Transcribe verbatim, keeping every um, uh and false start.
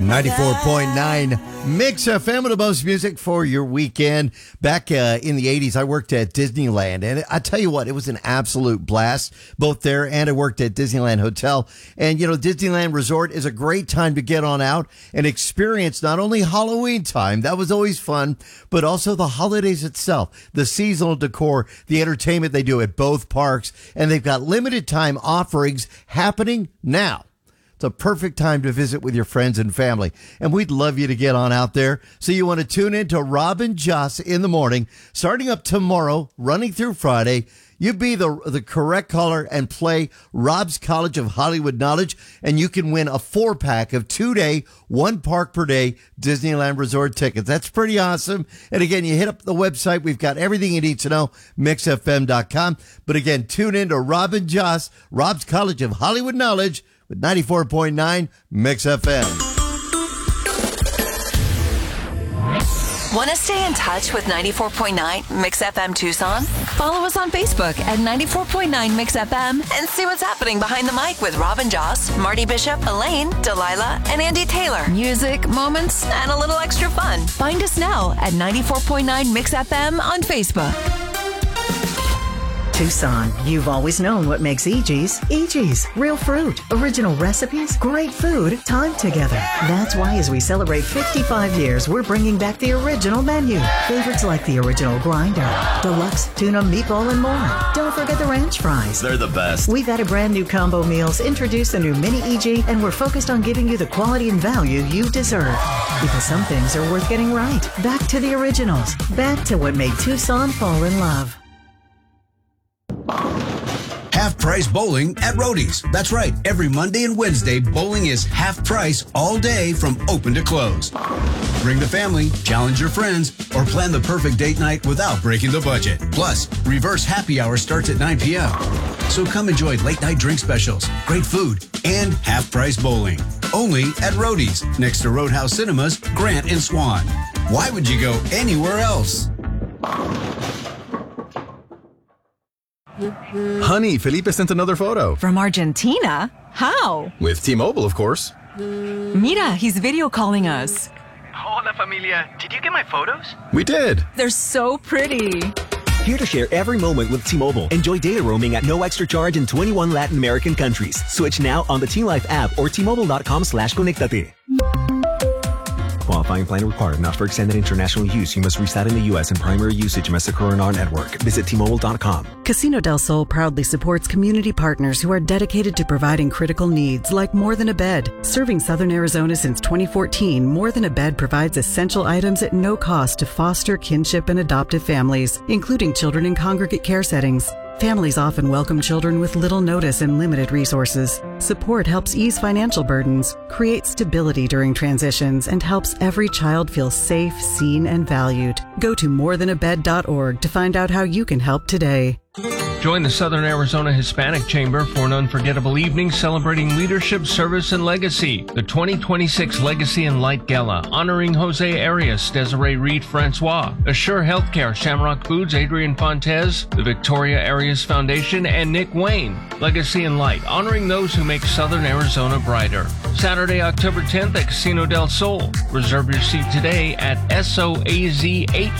ninety-four point nine Mix F M, the most music for your weekend. Back uh, in the eighties, I worked at Disneyland, and I tell you what, it was an absolute blast, both there and I worked at Disneyland Hotel. And, you know, Disneyland Resort is a great time to get on out and experience not only Halloween time, that was always fun, but also the holidays itself, the seasonal decor, the entertainment they do at both parks, and they've got limited time offerings happening now. It's a perfect time to visit with your friends and family, and we'd love you to get on out there. So you want to tune in to Rob and Joss in the morning, starting up tomorrow, running through Friday. You be the the correct caller and play Rob's College of Hollywood Knowledge, and you can win a four-pack of two-day, one park per day Disneyland Resort tickets. That's pretty awesome. And again, you hit up the website. We've got everything you need to know, mix f m dot com. But again, tune in to Rob and Joss, Rob's College of Hollywood Knowledge, with ninety-four point nine Mix F M. Want to stay in touch with ninety-four point nine Mix F M Tucson? Follow us on Facebook at ninety-four point nine Mix F M and see what's happening behind the mic with Robin Joss, Marty Bishop, Elaine, Delilah, and Andy Taylor. Music, moments, and a little extra fun. Find us now at ninety-four point nine Mix F M on Facebook. Tucson, you've always known what makes E G's E G's. Real fruit, original recipes, great food, time together. That's why as we celebrate fifty-five years, we're bringing back the original menu. Favorites like the original grinder, deluxe tuna meatball, and more. Don't forget the ranch fries. They're the best. We've added brand new combo meals, introduced the new mini E G, and we're focused on giving you the quality and value you deserve. Because some things are worth getting right. Back to the originals. Back to what made Tucson fall in love. Half price bowling at Roadies. That's right. Every Monday and Wednesday, bowling is half price all day from open to close. Bring the family, challenge your friends, or plan the perfect date night without breaking the budget. Plus, reverse happy hour starts at nine p.m. So come enjoy late night drink specials, great food, and half price bowling. Only at Roadies, next to Roadhouse Cinemas, Grant and Swan. Why would you go anywhere else? Honey, Felipe sent another photo. From Argentina? How? With T-Mobile, of course. Mira, he's video calling us. Hola, familia. Did you get my photos? We did. They're so pretty. Here to share every moment with T-Mobile. Enjoy data roaming at no extra charge in twenty-one Latin American countries. Switch now on the T-Life app or T-Mobile.com slash conectate. Qualifying plan required. Not for extended international use. You must reside in the U S and primary usage must occur on our network. Visit T Mobile dot com. Casino del Sol proudly supports community partners who are dedicated to providing critical needs like More Than a Bed. Serving Southern Arizona since twenty fourteen, More Than a Bed provides essential items at no cost to foster kinship and adoptive families, including children in congregate care settings. Families often welcome children with little notice and limited resources. Support helps ease financial burdens, creates stability during transitions, and helps every child feel safe, seen, and valued. Go to more than a bed dot org to find out how you can help today. Join the Southern Arizona Hispanic Chamber for an unforgettable evening celebrating leadership, service, and legacy. The twenty twenty-six Legacy and Light Gala, honoring Jose Arias, Desiree Reed Francois, Assure Healthcare, Shamrock Foods, Adrian Fontes, the Victoria Arias Foundation, and Nick Wayne. Legacy and Light, honoring those who make Southern Arizona brighter. Saturday, October tenth at Casino del Sol. Reserve your seat today at S O A Z H